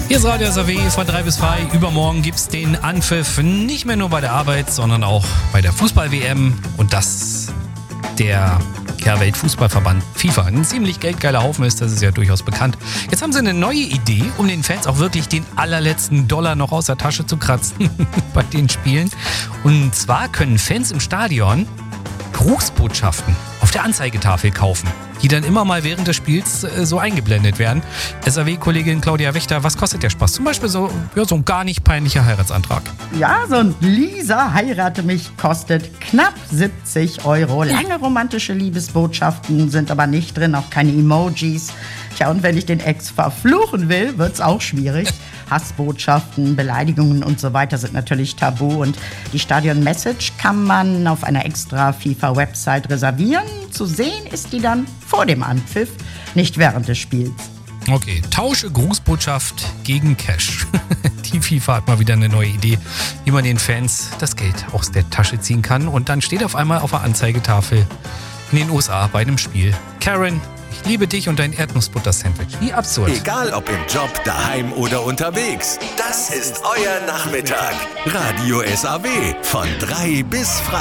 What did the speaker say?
Hier ist Radio SAW von 3 bis 5. Übermorgen gibt's den Anpfiff nicht mehr nur bei der Arbeit, sondern auch bei der Fußball-WM. Und das der Weltfußballverband FIFA ein ziemlich geldgeiler Haufen ist, das ist ja durchaus bekannt. Jetzt haben sie eine neue Idee, um den Fans auch wirklich den allerletzten Dollar noch aus der Tasche zu kratzen bei den Spielen. Und zwar können Fans im Stadion Grußbotschaften auf der Anzeigetafel kaufen, die dann immer mal während des Spiels so eingeblendet werden. SAW-Kollegin Claudia Wächter, was kostet der Spaß? Zum Beispiel so ein gar nicht peinlicher Heiratsantrag. Ja, so ein Lisa heirate mich kostet knapp 70 €. Lange romantische Liebesbotschaften sind aber nicht drin, auch keine Emojis. Tja, und wenn ich den Ex verfluchen will, wird's auch schwierig. Hassbotschaften, Beleidigungen und so weiter sind natürlich tabu. Und die Stadion-Message kann man auf einer extra FIFA-Website reservieren. Zu sehen ist die dann vor dem Anpfiff, nicht während des Spiels. Okay, tausche Grußbotschaft gegen Cash. Die FIFA hat mal wieder eine neue Idee, wie man den Fans das Geld aus der Tasche ziehen kann. Und dann steht auf einmal auf der Anzeigetafel in den USA bei einem Spiel: Karen, ich liebe dich und dein Erdnussbutter-Sandwich. Wie absurd. Egal ob im Job, daheim oder unterwegs. Das ist euer Nachmittag. Radio SAW von 3 bis Freitag.